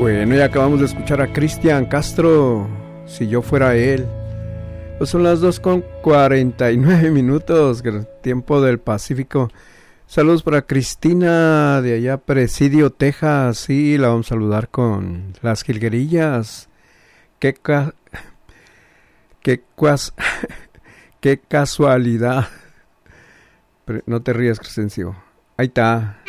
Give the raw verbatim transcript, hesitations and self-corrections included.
Bueno, y acabamos de escuchar a Cristian Castro, Si yo fuera él. Pues son las dos con cuarenta y nueve minutos, tiempo del Pacífico. Saludos para Cristina de allá, Presidio, Texas. Sí, la vamos a saludar con las jilguerillas. Qué ca... Qué, cuas... Qué casualidad. Pero no te rías, Crescencio. Ahí está.